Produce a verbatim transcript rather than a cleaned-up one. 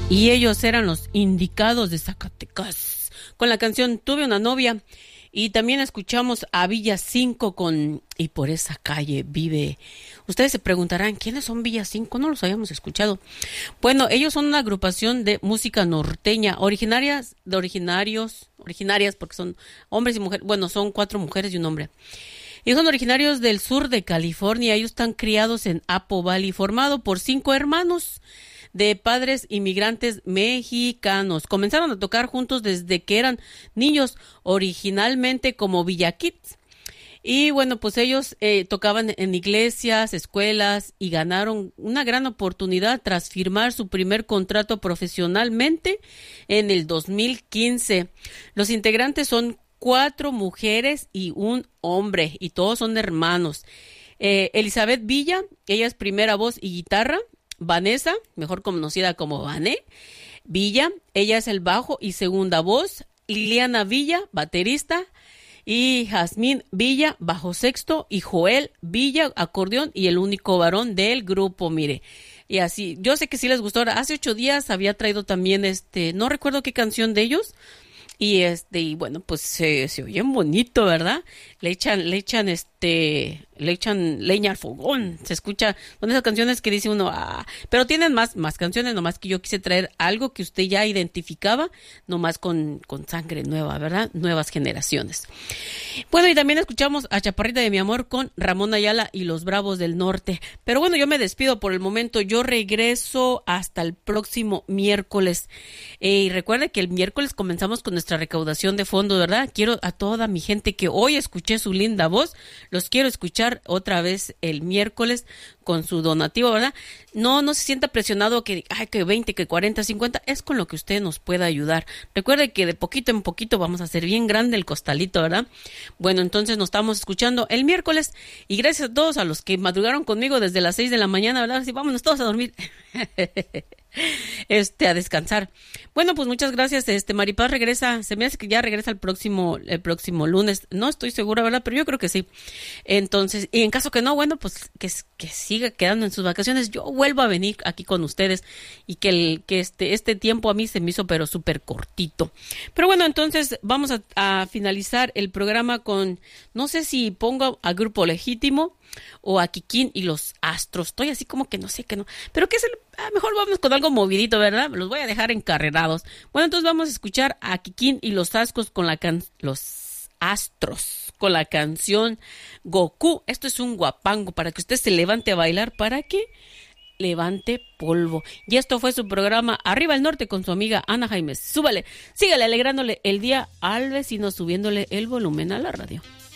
Y ellos eran los Indicados de Zacatecas, con la canción Tuve una novia. Y también escuchamos a Villa cinco con Y por esa calle vive. Ustedes se preguntarán, ¿quiénes son Villa cinco? No los habíamos escuchado. Bueno, ellos son una agrupación de música norteña, originarias, de originarios, originarias porque son hombres y mujeres, bueno, son cuatro mujeres y un hombre. Ellos son originarios del sur de California, ellos están criados en Apple Valley, formado por cinco hermanos de padres inmigrantes mexicanos. Comenzaron a tocar juntos desde que eran niños, originalmente como Villa Kids. Y bueno, pues ellos eh, tocaban en iglesias, escuelas y ganaron una gran oportunidad tras firmar su primer contrato profesionalmente en el dos mil quince. Los integrantes son cuatro mujeres y un hombre y todos son hermanos. Eh, Elizabeth Villa, ella es primera voz y guitarra. Vanessa, mejor conocida como Vané Villa, ella es el bajo y segunda voz. Liliana Villa, baterista. Y Jazmín Villa, bajo sexto. Y Joel Villa, acordeón y el único varón del grupo, mire. Y así, yo sé que sí les gustó. Hace ocho días había traído también este, no recuerdo qué canción de ellos. Y este, y bueno, pues se, se oyen bonito, ¿verdad? Le echan, le echan este, le echan leña al fogón. Se escucha con esas canciones que dice uno, ah, pero tienen más, más canciones, nomás que yo quise traer algo que usted ya identificaba, nomás con, con sangre nueva, ¿verdad? Nuevas generaciones. Bueno, y también escuchamos a Chaparrita de mi amor con Ramón Ayala y los Bravos del Norte. Pero bueno, yo me despido por el momento. Yo regreso hasta el próximo miércoles. Eh, y recuerde que el miércoles comenzamos con nuestra recaudación de fondos, ¿verdad? Quiero a toda mi gente que hoy escuché su linda voz, los quiero escuchar otra vez el miércoles con su donativo, ¿verdad? No, no se sienta presionado que, ay, que veinte, que cuarenta, cincuenta, es con lo que usted nos pueda ayudar. Recuerde que de poquito en poquito vamos a hacer bien grande el costalito, ¿verdad? Bueno, entonces nos estamos escuchando el miércoles y gracias a todos a los que madrugaron conmigo desde las seis de la mañana, ¿verdad? Así, vámonos todos a dormir. Este, a descansar. Bueno, pues muchas gracias. Este, Maripaz regresa, se me hace que ya regresa el próximo, el próximo lunes. No estoy segura, ¿verdad? Pero yo creo que sí. Entonces, y en caso que no, bueno, pues que, que siga quedando en sus vacaciones. Yo vuelvo a venir aquí con ustedes y que el, que este, este tiempo a mí se me hizo pero súper cortito. Pero bueno, entonces vamos a, a finalizar el programa con, no sé si pongo a Grupo Legítimo o a Kikín y los Astros. Estoy así como que no sé qué no. Pero que es el, ah, mejor vamos con algo movidito, ¿verdad? Los voy a dejar encarrerados. Bueno, entonces vamos a escuchar a Kikín y los Ascos con la can los Astros con la canción Goku. Esto es un guapango para que usted se levante a bailar, para que levante polvo. Y esto fue su programa Arriba el Norte con su amiga Ana Jaimes. Súbale, sígale alegrándole el día al vecino, subiéndole el volumen a la radio.